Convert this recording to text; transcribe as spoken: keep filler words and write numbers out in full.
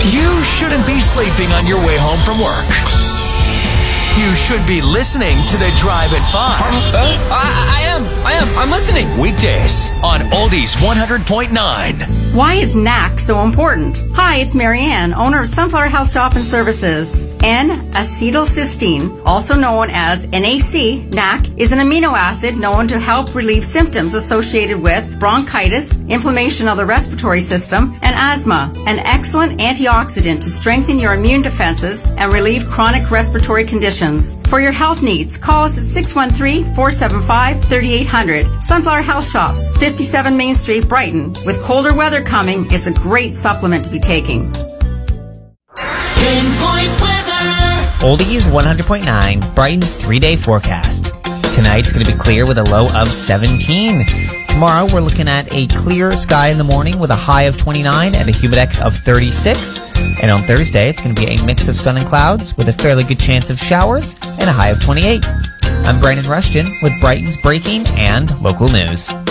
You shouldn't be sleeping on your way home from work. You should be listening to The Drive at five. Uh, I, I am. I am. I'm listening. Weekdays on Oldies one hundred point nine. Why is N A C so important? Hi, it's Marianne, owner of Sunflower Health Shop and Services. N-acetylcysteine, also known as N A C, N A C, is an amino acid known to help relieve symptoms associated with bronchitis, inflammation of the respiratory system, and asthma. An excellent antioxidant to strengthen your immune defenses and relieve chronic respiratory conditions. For your health needs, call us at six one three, four seven five, three eight zero zero. Sunflower Health Shops, fifty-seven Main Street, Brighton. With colder weather coming, it's a great supplement to be taking. Pinpoint weather. Oldies one hundred point nine, Brighton's three-day forecast. Tonight's going to be clear with a low of seventeen. Tomorrow we're looking at a clear sky in the morning with a high of twenty-nine and a humidex of thirty-six. And on Thursday, it's going to be a mix of sun and clouds with a fairly good chance of showers and a high of twenty-eight. I'm Brandon Rushton with Brighton's breaking and local news.